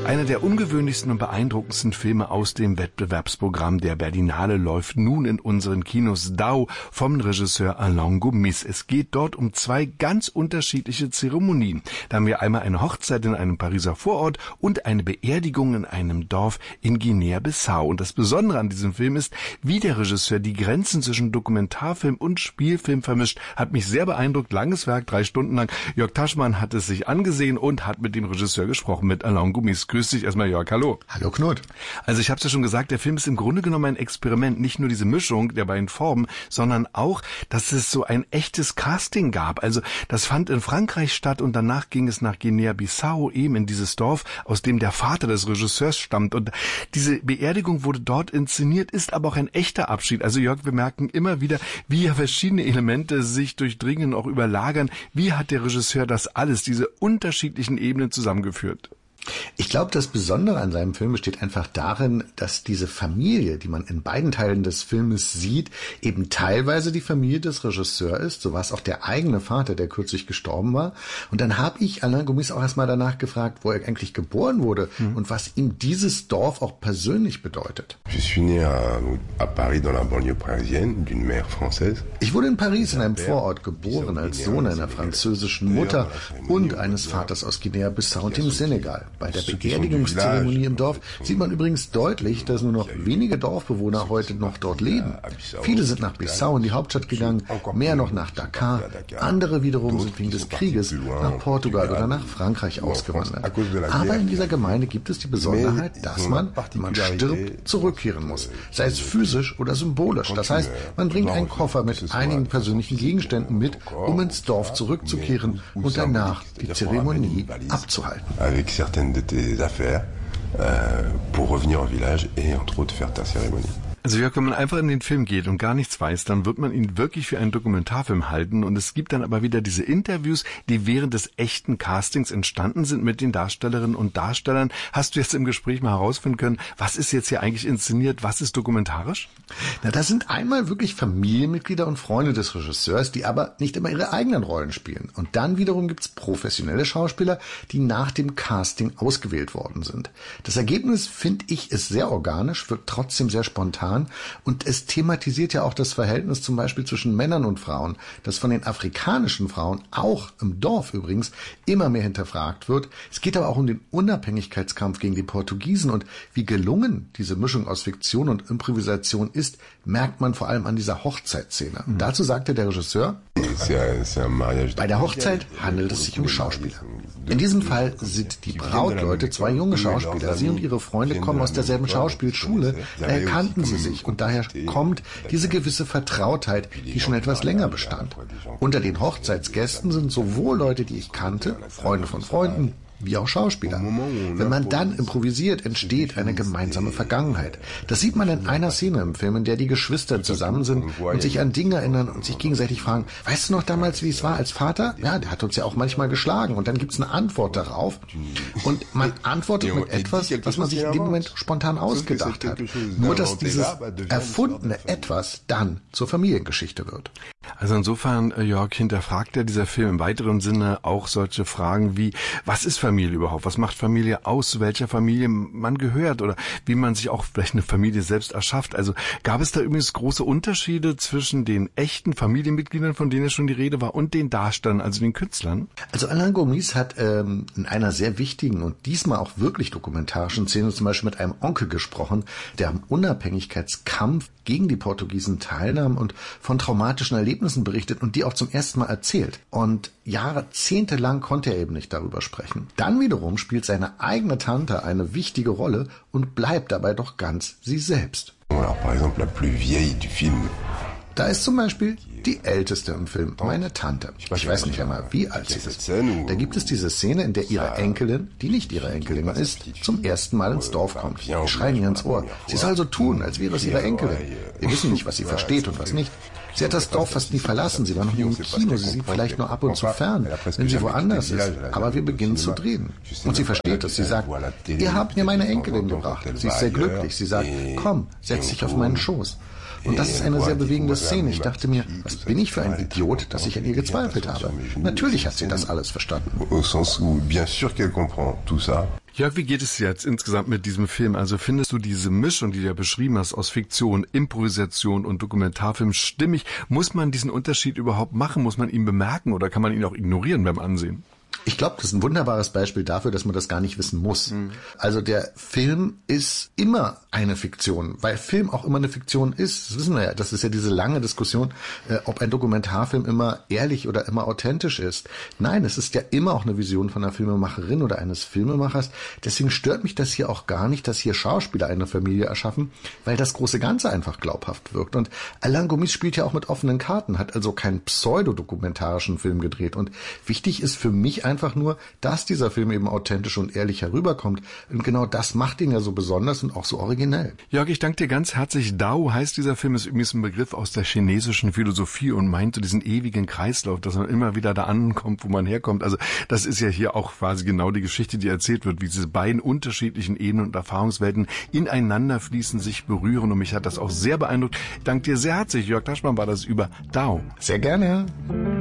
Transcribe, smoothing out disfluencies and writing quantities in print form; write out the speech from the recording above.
Einer der ungewöhnlichsten und beeindruckendsten Filme aus dem Wettbewerbsprogramm der Berlinale läuft nun in unseren Kinos. Dao vom Regisseur Alain Gomis. Es geht dort um zwei ganz unterschiedliche Zeremonien. Da haben wir einmal eine Hochzeit in einem Pariser Vorort und eine Beerdigung in einem Dorf in Guinea-Bissau. Und das Besondere an diesem Film ist, wie der Regisseur die Grenzen zwischen Dokumentarfilm und Spielfilm vermischt. Hat mich sehr beeindruckt. Langes Werk, 3 Stunden lang. Jörg Taschmann hat es sich angesehen und hat mit dem Regisseur gesprochen, mit Alain Gomis. Grüß dich erstmal, Jörg. Hallo. Hallo, Knut. Also ich habe es ja schon gesagt, der Film ist im Grunde genommen ein Experiment. Nicht nur diese Mischung der beiden Formen, sondern auch, dass es so ein echtes Casting gab. Also das fand in Frankreich statt und danach ging es nach Guinea-Bissau, eben in dieses Dorf, aus dem der Vater des Regisseurs stammt. Und diese Beerdigung wurde dort inszeniert, ist aber auch ein echter Abschied. Also Jörg, wir merken immer wieder, wie ja verschiedene Elemente sich durchdringen, auch überlagern. Wie hat der Regisseur das alles, diese unterschiedlichen Ebenen zusammengeführt? Ich glaube, das Besondere an seinem Film besteht einfach darin, dass diese Familie, die man in beiden Teilen des Filmes sieht, eben teilweise die Familie des Regisseurs ist. So war es auch der eigene Vater, der kürzlich gestorben war. Und dann habe ich Alain Gomis auch erstmal danach gefragt, wo er eigentlich geboren wurde und was ihm dieses Dorf auch persönlich bedeutet. Ich wurde in Paris in einem Vorort geboren, als Sohn einer französischen Mutter und eines Vaters aus Guinea-Bissau und dem Senegal. Bei der Beerdigungszeremonie im Dorf sieht man übrigens deutlich, dass nur noch wenige Dorfbewohner heute noch dort leben. Viele sind nach Bissau in die Hauptstadt gegangen, mehr noch nach Dakar. Andere wiederum sind wegen des Krieges nach Portugal oder nach Frankreich ausgewandert. Aber in dieser Gemeinde gibt es die Besonderheit, dass man, wenn man stirbt, zurückkehren muss. Sei es physisch oder symbolisch. Das heißt, man bringt einen Koffer mit einigen persönlichen Gegenständen mit, um ins Dorf zurückzukehren und danach die Zeremonie abzuhalten. De tes affaires pour revenir au village et entre autres faire ta cérémonie. Also Jörg, wenn man einfach in den Film geht und gar nichts weiß, dann wird man ihn wirklich für einen Dokumentarfilm halten. Und es gibt dann aber wieder diese Interviews, die während des echten Castings entstanden sind mit den Darstellerinnen und Darstellern. Hast du jetzt im Gespräch mal herausfinden können, was ist jetzt hier eigentlich inszeniert, was ist dokumentarisch? Na, das sind einmal wirklich Familienmitglieder und Freunde des Regisseurs, die aber nicht immer ihre eigenen Rollen spielen. Und dann wiederum gibt's professionelle Schauspieler, die nach dem Casting ausgewählt worden sind. Das Ergebnis, finde ich, ist sehr organisch, wirkt trotzdem sehr spontan. Und es thematisiert ja auch das Verhältnis zum Beispiel zwischen Männern und Frauen, das von den afrikanischen Frauen, auch im Dorf übrigens, immer mehr hinterfragt wird. Es geht aber auch um den Unabhängigkeitskampf gegen die Portugiesen und wie gelungen diese Mischung aus Fiktion und Improvisation ist, merkt man vor allem an dieser Hochzeitsszene. Dazu sagte der Regisseur: Bei der Hochzeit handelt es sich um Schauspieler. In diesem Fall sind die Brautleute zwei junge Schauspieler. Sie und ihre Freunde kommen aus derselben Schauspielschule, daher kannten sie sich und daher kommt diese gewisse Vertrautheit, die schon etwas länger bestand. Unter den Hochzeitsgästen sind sowohl Leute, die ich kannte, Freunde von Freunden, wie auch Schauspieler. Wenn man dann improvisiert, entsteht eine gemeinsame Vergangenheit. Das sieht man in einer Szene im Film, in der die Geschwister zusammen sind und sich an Dinge erinnern und sich gegenseitig fragen, weißt du noch damals, wie es war als Vater? Ja, der hat uns ja auch manchmal geschlagen. Und dann gibt's eine Antwort darauf. Und man antwortet mit etwas, was man sich in dem Moment spontan ausgedacht hat. Nur, dass dieses erfundene Etwas dann zur Familiengeschichte wird. Also insofern, Jörg, hinterfragt ja dieser Film im weiteren Sinne auch solche Fragen wie, was ist Familie überhaupt? Was macht Familie aus? Zu welcher Familie man gehört? Oder wie man sich auch vielleicht eine Familie selbst erschafft? Also gab es da übrigens große Unterschiede zwischen den echten Familienmitgliedern, von denen ja schon die Rede war, und den Darstellern, also den Künstlern? Also Alain Gomis hat in einer sehr wichtigen und diesmal auch wirklich dokumentarischen Szene zum Beispiel mit einem Onkel gesprochen, der am Unabhängigkeitskampf gegen die Portugiesen teilnahm und von traumatischen Erlebnissen berichtet und die auch zum ersten Mal erzählt. Und jahrzehntelang konnte er eben nicht darüber sprechen. Dann wiederum spielt seine eigene Tante eine wichtige Rolle und bleibt dabei doch ganz sie selbst. Alors, par exemple, la plus vieille du film. Da ist zum Beispiel die Älteste im Film, meine Tante. Ich weiß nicht einmal, wie alt sie ist. Da gibt es diese Szene, in der ihre Enkelin, die nicht ihre Enkelin ist, zum ersten Mal ins Dorf kommt. Wir schreien ihr ins Ohr. Sie soll so tun, als wäre es ihre Enkelin. Wir wissen nicht, was sie versteht und was nicht. Sie hat das Dorf fast nie verlassen. Sie war noch nie im Kino. Sie sieht vielleicht nur ab und zu fern, wenn sie woanders ist. Aber wir beginnen zu drehen. Und sie versteht es. Sie sagt, ihr habt mir meine Enkelin gebracht. Sie ist sehr glücklich. Sie sagt, komm, setz dich auf meinen Schoß. Und das ist eine sehr bewegende Szene. Ich dachte mir, was bin ich für ein Idiot, dass ich an ihr gezweifelt habe. Natürlich hat sie das alles verstanden. Au sens où, bien sûr qu'elle comprend tout ça. Jörg, wie geht es dir jetzt insgesamt mit diesem Film? Also findest du diese Mischung, die du ja beschrieben hast, aus Fiktion, Improvisation und Dokumentarfilm stimmig? Muss man diesen Unterschied überhaupt machen? Muss man ihn bemerken oder kann man ihn auch ignorieren beim Ansehen? Ich glaube, das ist ein wunderbares Beispiel dafür, dass man das gar nicht wissen muss. Also der Film ist immer eine Fiktion, weil Film auch immer eine Fiktion ist. Das wissen wir ja. Das ist ja diese lange Diskussion, ob ein Dokumentarfilm immer ehrlich oder immer authentisch ist. Nein, es ist ja immer auch eine Vision von einer Filmemacherin oder eines Filmemachers. Deswegen stört mich das hier auch gar nicht, dass hier Schauspieler eine Familie erschaffen, weil das große Ganze einfach glaubhaft wirkt. Und Alain Gomis spielt ja auch mit offenen Karten, hat also keinen pseudodokumentarischen Film gedreht. Und wichtig ist für mich einfach nur, dass dieser Film eben authentisch und ehrlich herüberkommt. Und genau das macht ihn ja so besonders und auch so originell. Jörg, ich danke dir ganz herzlich. Dao heißt dieser Film, ist übrigens ein Begriff aus der chinesischen Philosophie und meint so diesen ewigen Kreislauf, dass man immer wieder da ankommt, wo man herkommt. Also das ist ja hier auch quasi genau die Geschichte, die erzählt wird, wie diese beiden unterschiedlichen Ebenen und Erfahrungswelten ineinander fließen, sich berühren. Und mich hat das auch sehr beeindruckt. Ich danke dir sehr herzlich, Jörg Taschmann war das über Dao. Sehr gerne.